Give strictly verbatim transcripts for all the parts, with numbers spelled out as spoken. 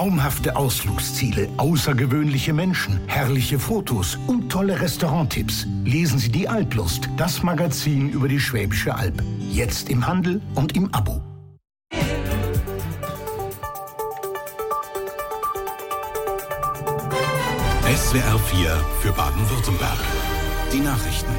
Traumhafte Ausflugsziele, außergewöhnliche Menschen, herrliche Fotos und tolle Restauranttipps. Lesen Sie die Alplust, das Magazin über die Schwäbische Alb. Jetzt im Handel und im Abo. S W R vier für Baden-Württemberg. Die Nachrichten.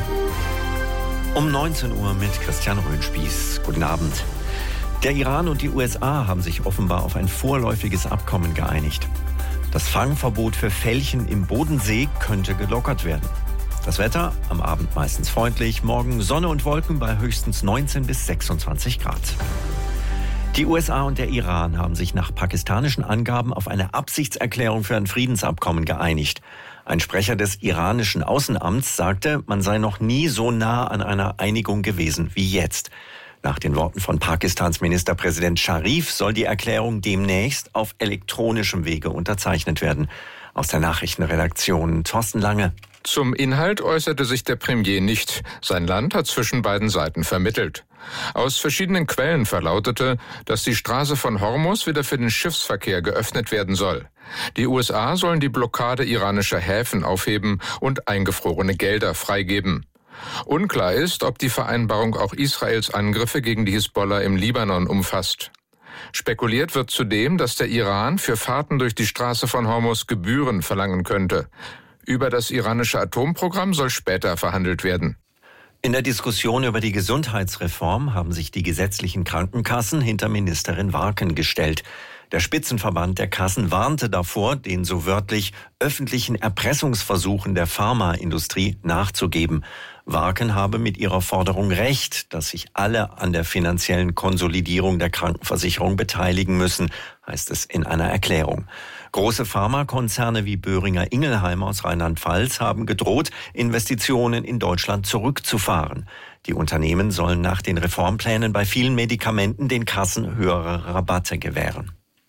Um neunzehn Uhr mit Christian Röhnspieß. Guten Abend. Der Iran und die U S A haben sich offenbar auf ein vorläufiges Abkommen geeinigt. Das Fangverbot für Felchen im Bodensee könnte gelockert werden. Das Wetter am Abend meistens freundlich, morgen Sonne und Wolken bei höchstens neunzehn bis sechsundzwanzig Grad. Die U S A und der Iran haben sich nach pakistanischen Angaben auf eine Absichtserklärung für ein Friedensabkommen geeinigt. Ein Sprecher des iranischen Außenamts sagte, man sei noch nie so nah an einer Einigung gewesen wie jetzt. Nach den Worten von Pakistans Ministerpräsident Sharif soll die Erklärung demnächst auf elektronischem Wege unterzeichnet werden. Aus der Nachrichtenredaktion Thorsten Lange. Zum Inhalt äußerte sich der Premier nicht. Sein Land hat zwischen beiden Seiten vermittelt. Aus verschiedenen Quellen verlautete, dass die Straße von Hormuz wieder für den Schiffsverkehr geöffnet werden soll. Die U S A sollen die Blockade iranischer Häfen aufheben und eingefrorene Gelder freigeben. Unklar ist, ob die Vereinbarung auch Israels Angriffe gegen die Hisbollah im Libanon umfasst. Spekuliert wird zudem, dass der Iran für Fahrten durch die Straße von Hormuz Gebühren verlangen könnte. Über das iranische Atomprogramm soll später verhandelt werden. In der Diskussion über die Gesundheitsreform haben sich die gesetzlichen Krankenkassen hinter Ministerin Warken gestellt. Der Spitzenverband der Kassen warnte davor, den so wörtlich öffentlichen Erpressungsversuchen der Pharmaindustrie nachzugeben. Warken habe mit ihrer Forderung recht, dass sich alle an der finanziellen Konsolidierung der Krankenversicherung beteiligen müssen, heißt es in einer Erklärung. Große Pharmakonzerne wie Boehringer Ingelheim aus Rheinland-Pfalz haben gedroht, Investitionen in Deutschland zurückzufahren. Die Unternehmen sollen nach den Reformplänen bei vielen Medikamenten den Kassen höhere Rabatte gewähren.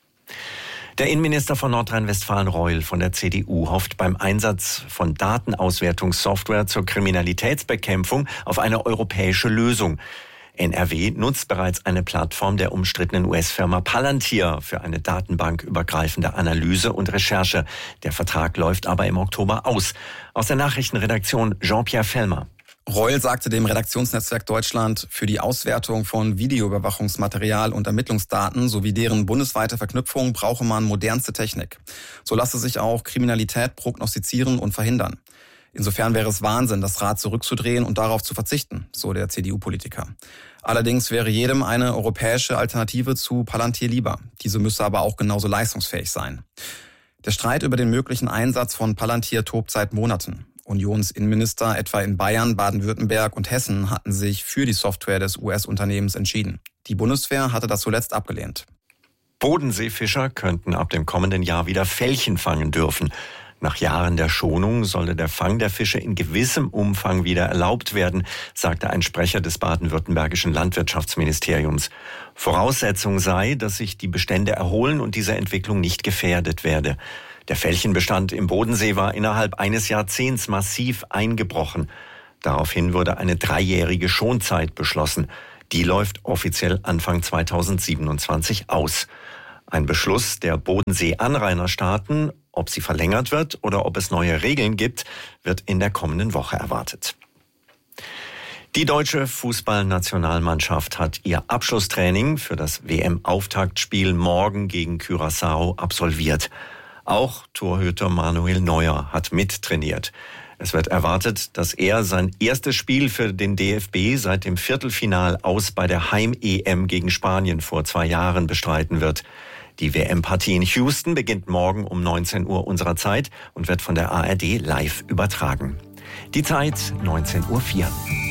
Der Innenminister von Nordrhein-Westfalen, Reul von der C D U, hofft beim Einsatz von Datenauswertungssoftware zur Kriminalitätsbekämpfung auf eine europäische Lösung. N R W nutzt bereits eine Plattform der umstrittenen U S-Firma Palantir für eine datenbankübergreifende Analyse und Recherche. Der Vertrag läuft aber im Oktober aus. Aus der Nachrichtenredaktion Jean-Pierre Fellmer. Reul sagte dem Redaktionsnetzwerk Deutschland, für die Auswertung von Videoüberwachungsmaterial und Ermittlungsdaten sowie deren bundesweite Verknüpfung brauche man modernste Technik. So lasse sich auch Kriminalität prognostizieren und verhindern. Insofern wäre es Wahnsinn, das Rad zurückzudrehen und darauf zu verzichten, so der C D U-Politiker. Allerdings wäre jedem eine europäische Alternative zu Palantir lieber. Diese müsse aber auch genauso leistungsfähig sein. Der Streit über den möglichen Einsatz von Palantir tobt seit Monaten. Unionsinnenminister etwa in Bayern, Baden-Württemberg und Hessen hatten sich für die Software des U S-Unternehmens entschieden. Die Bundeswehr hatte das zuletzt abgelehnt. Bodenseefischer könnten ab dem kommenden Jahr wieder Felchen fangen dürfen. Nach Jahren der Schonung solle der Fang der Fische in gewissem Umfang wieder erlaubt werden, sagte ein Sprecher des baden-württembergischen Landwirtschaftsministeriums. Voraussetzung sei, dass sich die Bestände erholen und diese Entwicklung nicht gefährdet werde. Der Felchenbestand im Bodensee war innerhalb eines Jahrzehnts massiv eingebrochen. Daraufhin wurde eine dreijährige Schonzeit beschlossen. Die läuft offiziell Anfang zweitausendsiebenundzwanzig aus. Ein Beschluss der Bodensee-Anrainerstaaten, ob sie verlängert wird oder ob es neue Regeln gibt, wird in der kommenden Woche erwartet. Die deutsche Fußballnationalmannschaft hat ihr Abschlusstraining für das W M-Auftaktspiel morgen gegen Curaçao absolviert. Auch Torhüter Manuel Neuer hat mittrainiert. Es wird erwartet, dass er sein erstes Spiel für den D F B seit dem Viertelfinal aus bei der Heim-E M gegen Spanien vor zwei Jahren bestreiten wird. Die W M-Partie in Houston beginnt morgen um neunzehn Uhr unserer Zeit und wird von der A R D live übertragen. Die Zeit neunzehn Uhr vier.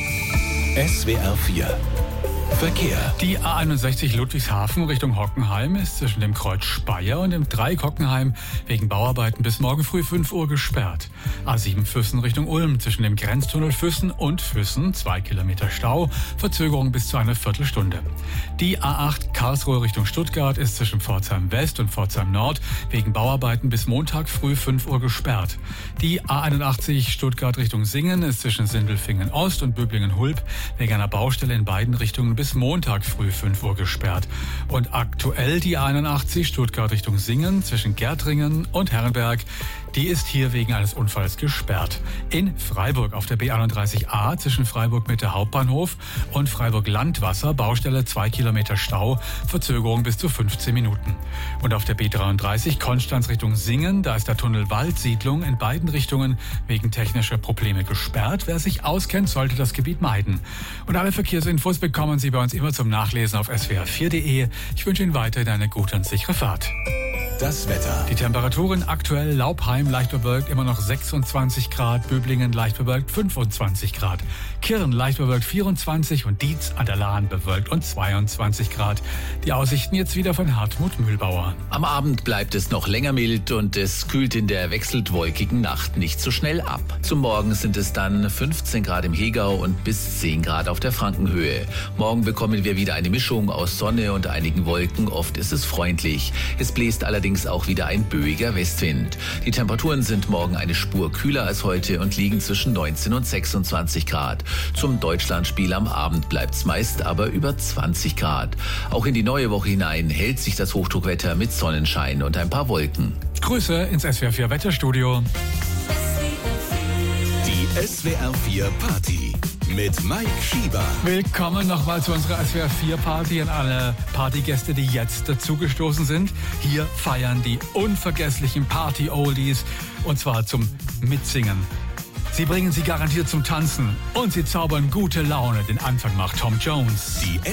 S W R vier. Verkehr. Die A einundsechzig Ludwigshafen Richtung Hockenheim ist zwischen dem Kreuz Speyer und dem Dreieck Hockenheim wegen Bauarbeiten bis morgen früh fünf Uhr gesperrt. A sieben Füssen Richtung Ulm zwischen dem Grenztunnel Füssen und Füssen zwei Kilometer Stau, Verzögerung bis zu einer Viertelstunde. Die A acht Karlsruhe Richtung Stuttgart ist zwischen Pforzheim West und Pforzheim Nord wegen Bauarbeiten bis Montag früh fünf Uhr gesperrt. Die A einundachtzig Stuttgart Richtung Singen ist zwischen Sindelfingen Ost und Böblingen-Hulb wegen einer Baustelle in beiden Richtungen bis bis Montag früh fünf Uhr gesperrt. Und aktuell die A einundachtzig Stuttgart Richtung Singen zwischen Gärtringen und Herrenberg. Die ist hier wegen eines Unfalls gesperrt. In Freiburg auf der B einunddreißig A zwischen Freiburg Mitte Hauptbahnhof und Freiburg Landwasser, Baustelle zwei Kilometer Stau, Verzögerung bis zu fünfzehn Minuten. Und auf der B dreiunddreißig Konstanz Richtung Singen, da ist der Tunnel Waldsiedlung in beiden Richtungen wegen technischer Probleme gesperrt. Wer sich auskennt, sollte das Gebiet meiden. Und alle Verkehrsinfos bekommen Sie bei uns immer zum Nachlesen auf S W R vier Punkt de. Ich wünsche Ihnen weiterhin eine gute und sichere Fahrt. Das Wetter. Die Temperaturen aktuell: Laubheim leicht bewölkt, immer noch sechsundzwanzig Grad, Böblingen leicht bewölkt, fünfundzwanzig Grad, Kirn leicht bewölkt, vierundzwanzig und Dietz an der Lahn bewölkt und zweiundzwanzig Grad. Die Aussichten jetzt wieder von Hartmut Mühlbauer. Am Abend bleibt es noch länger mild und es kühlt in der wechselnd wolkigen Nacht nicht so schnell ab. Zum Morgen sind es dann fünfzehn Grad im Hegau und bis zehn Grad auf der Frankenhöhe. Morgen bekommen wir wieder eine Mischung aus Sonne und einigen Wolken. Oft ist es freundlich. Es bläst allerdings auch wieder ein böiger Westwind. Die Temperaturen sind morgen eine Spur kühler als heute und liegen zwischen neunzehn und sechsundzwanzig Grad. Zum Deutschlandspiel am Abend bleibt es meist aber über zwanzig Grad. Auch in die neue Woche hinein hält sich das Hochdruckwetter mit Sonnenschein und ein paar Wolken. Grüße ins S W R vier Wetterstudio. Die S W R vier Party mit Mike Schieber. Willkommen nochmal zu unserer S W R vier Party an alle Partygäste, die jetzt dazugestoßen sind. Hier feiern die unvergesslichen Party-Oldies und zwar zum Mitsingen. Sie bringen sie garantiert zum Tanzen und sie zaubern gute Laune. Den Anfang macht Tom Jones. Die